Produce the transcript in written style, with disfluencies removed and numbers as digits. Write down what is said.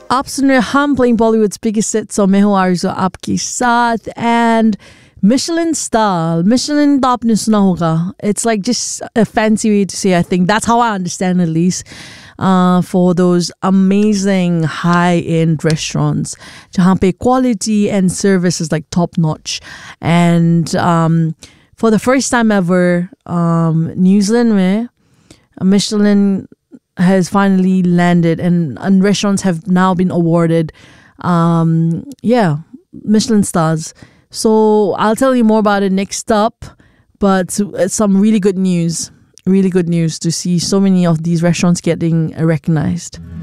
आप सुन रहे हम playing Bollywood's biggest hits, so मैं हूँ आरज़ू आपके साथ and Michelin star. Michelin तो आपने सुना होगा. It's like just a fancy way to say, I think. That's how I understand at least. For those amazing high-end restaurants जहाँ पे quality and service is like top-notch. And for the first time ever, New Zealand में Michelin has finally landed and restaurants have now been awarded Michelin stars. So I'll tell you more about it next up, but some really good news to see so many of these restaurants getting recognized.